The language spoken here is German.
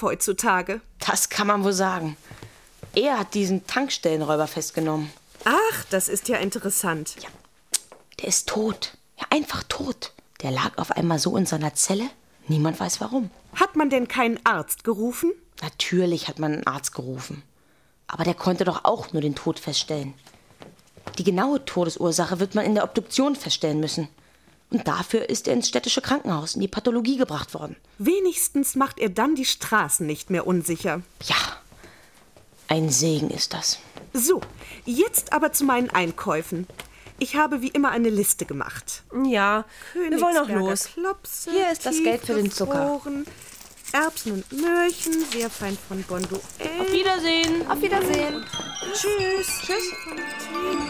auf heutzutage. Das kann man wohl sagen. Er hat diesen Tankstellenräuber festgenommen. Ach, das ist ja interessant. Ja, der ist tot. Ja, einfach tot. Der lag auf einmal so in seiner Zelle. Niemand weiß warum. Hat man denn keinen Arzt gerufen? Natürlich hat man einen Arzt gerufen. Aber der konnte doch auch nur den Tod feststellen. Die genaue Todesursache wird man in der Obduktion feststellen müssen. Und dafür ist er ins städtische Krankenhaus, in die Pathologie gebracht worden. Wenigstens macht er dann die Straßen nicht mehr unsicher. Ja, ein Segen ist das. So, jetzt aber zu meinen Einkäufen. Ich habe wie immer eine Liste gemacht. Ja, wir wollen auch los. Klopse, Hier ist das Geld für den Zucker. Erbsen und Möhrchen, sehr fein von Bonduelle. Auf Wiedersehen. Auf Wiedersehen. Tschüss. Tschüss.